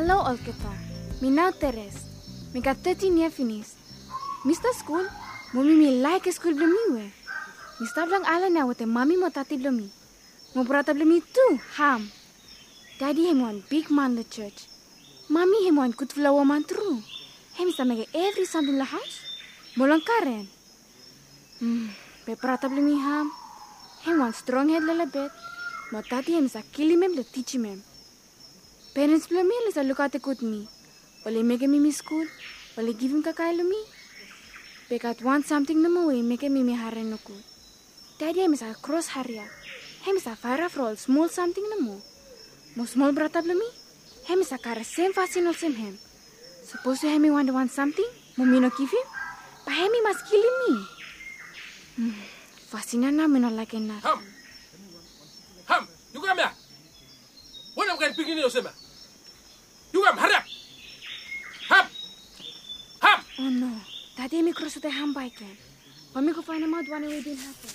Hallo Olketa. Mi nou Teres. Mi got 13 years finis. Mr. School, mumi mi like school blumi. Mi stop lang ala na with mami mo tati blumi. Mo brata blumi too, ham. Daddy him one big man the church. Mami him one good flower man true. Him sa make every Sunday in the house. Molang karen. Pe prata blumi ham. Him one strong head lala bed. Mo tati him sa killing him le teach him. Parents blumi le sa look at the good me. Ole make me school. Ole give him kakai lumi. Pekat want something no more make me haren no good. Daddy him is a cross haria. Him is a fire roll small something no more. Mo small brata blumi. Him is a car same fashion of him. Suppose to him want something. Mo me no give him. But him must kill me. Fascina na me no like enough. Ham, you come here. When I'm going to begin your summer. You come, hurry up. Ham. Oh no. Daddy me cross with the ham bike. But me go find him out one way didn't happen.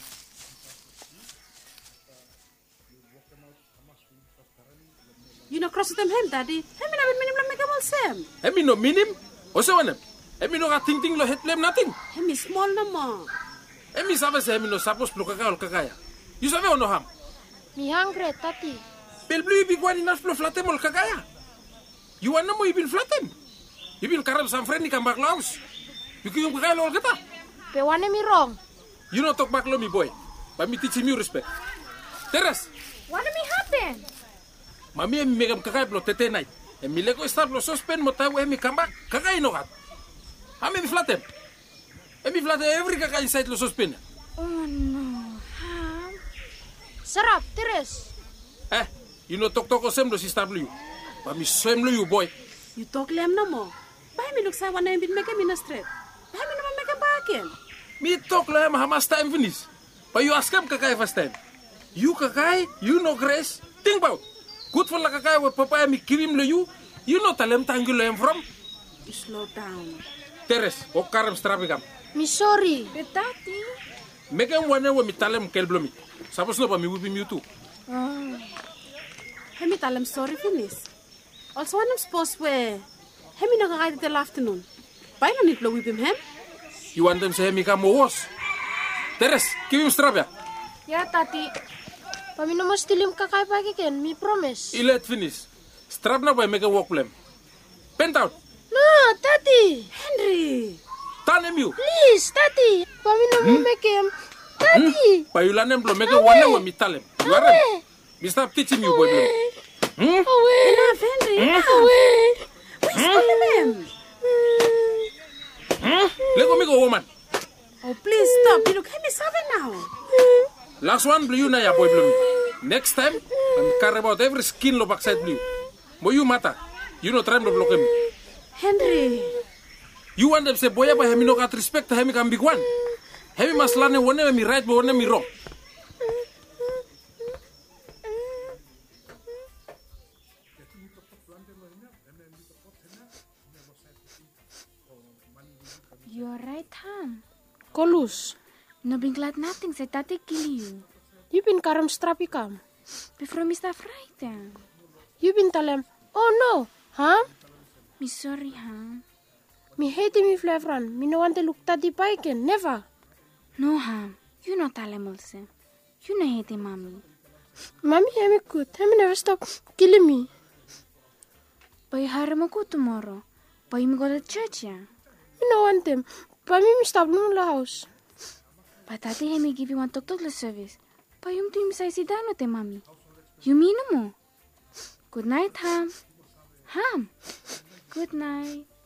You know cross with them him, Daddy. Hemi na minim lang make all same. Hemi no minim. Osa wanem. Hemi no got ting lo het blame nothing. Hemi small na mo. Hemi sabe se hemi no sapos plo kakaya. You sabe o no ham? Me hungry, Tati. Pel blue big one enough plo flatem ol kakaya. You want no mo ibin flatem. Ibin karab sam friend ni kambak laus. You kiyong kakaya ol kata. Pe wane me wrong. You no talk back lo me boy. But me teach you respect. Teres. What me happen? Mami mi megam kakay plo tete night. E mi lego star plo suspend mo tawo mi kambak kakay no gat. Ami mi flatem. E mi flate every kakay inside lo suspend. Oh no. Ham. Sarap, Teres. You no talk sem lo si stablu. But mi sem lo you boy. You talk lem na mo. Bahay mi look sa wana yung make mi na straight. Bahay mi naman make bakin. Mi talk lo em hamas time finish. But you ask him kakay first time. You kakay, you no grace. Think about. Good for la kakay with papa mi kirim lo you. You no talem tangul lo em from. You slow down. Teres, o karam strapigam. Me sorry. Pe Tati. Megam wane we mi talem kelblomi. Sapos no pa mi whip you too. Hemi talem sorry finish. Also when I'm supposed we. Hemi nakakain till afternoon. Bahay na nitlo with him. You want them say mi kamo was. Teres, give him strap ya. Ya, Tati. Pamino mo stilim kakay pakikin. Me promise. Let finish. Strap na ba make a walk blem. Pent out. No, Tati. Henry. Tanem you. Please, Tati. Pamino mo make him. Tati. Payulanem blo make a one we mi talem. You are right. We stop teaching you boy blem. Away. Enough, Henry. Away. Where's him? Lego me go woman. Oh, please stop. You look Hemi 7 now. Last one blue na ya boy blem. Next time, I'm care about every skin lo backside blue. Mo you matter. You no try to block him. Henry. You want them say boy ba hemi no got respect to hemi can big one. Hemi must learn one me right but one me wrong. You're right, Ham. Kolus. No been glad nothing say Tati kill you. You been karam strapikam. Before Mr. Frightened. You been talem. Oh no. Huh? Me sorry, Ham. Me hate me flavran. Me no want to look Tati paiken. Never. No, Ham. You not tell him also. You no hate him, Mommy. Mommy, Hemi good. Hemi never stop killing me. But you hire mo go tomorrow. But you go to church, yeah? Me no want them. But me stop no the house. But Tati Hemi give you one tok service. But you think say si dano te, Mommy. You mean mo? Good night, Ham. Ham. Good night.